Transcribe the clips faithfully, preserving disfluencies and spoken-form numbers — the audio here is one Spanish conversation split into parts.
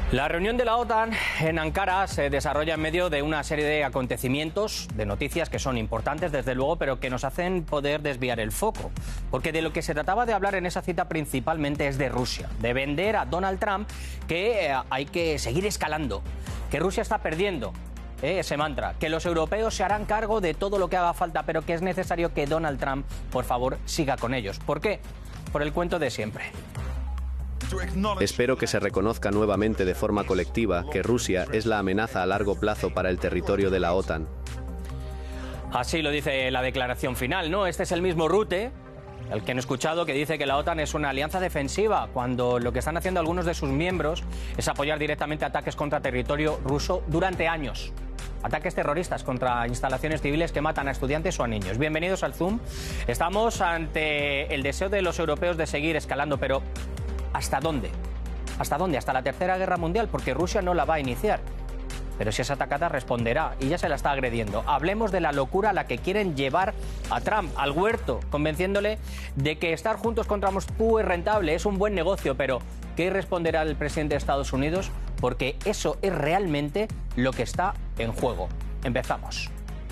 La reunión de la OTAN en Ankara se desarrolla en medio de una serie de acontecimientos, de noticias que son importantes, desde luego, pero que nos hacen poder desviar el foco. Porque de lo que se trataba de hablar en esa cita principalmente es de Rusia, de vender a Donald Trump que eh, hay que seguir escalando, que Rusia está perdiendo. Eh, ese mantra, que los europeos se harán cargo de todo lo que haga falta, pero que es necesario que Donald Trump, por favor, siga con ellos. ¿Por qué? Por el cuento de siempre. Espero que se reconozca nuevamente de forma colectiva que Rusia es la amenaza a largo plazo para el territorio de la OTAN. Así lo dice la declaración final, ¿no? Este es el mismo Rutte, el que han escuchado, que dice que la OTAN es una alianza defensiva, cuando lo que están haciendo algunos de sus miembros es apoyar directamente ataques contra territorio ruso durante años. Ataques terroristas contra instalaciones civiles que matan a estudiantes o a niños. Bienvenidos al Zoom. Estamos ante el deseo de los europeos de seguir escalando, pero ¿hasta dónde? ¿Hasta dónde? Hasta la Tercera Guerra Mundial, porque Rusia no la va a iniciar. Pero si es atacada, responderá, y ya se la está agrediendo. Hablemos de la locura a la que quieren llevar a Trump, al huerto, convenciéndole de que estar juntos contra Moscú es rentable, es un buen negocio, pero ¿qué responderá el presidente de Estados Unidos? Porque eso es realmente lo que está en juego. Empezamos.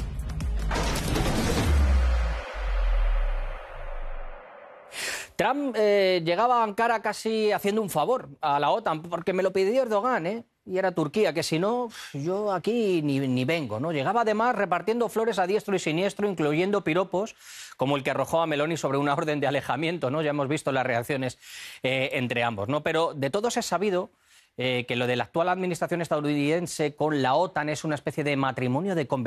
Trump eh, llegaba a Ankara casi haciendo un favor a la OTAN, porque me lo pidió Erdogan, ¿eh? Y era Turquía, que si no, yo aquí ni, ni vengo, ¿no? Llegaba además repartiendo flores a diestro y siniestro, incluyendo piropos, como el que arrojó a Meloni sobre una orden de alejamiento, ¿no? Ya hemos visto las reacciones eh, entre ambos, ¿no? Pero de todos es sabido eh, que lo de la actual administración estadounidense con la OTAN es una especie de matrimonio de conveniencia.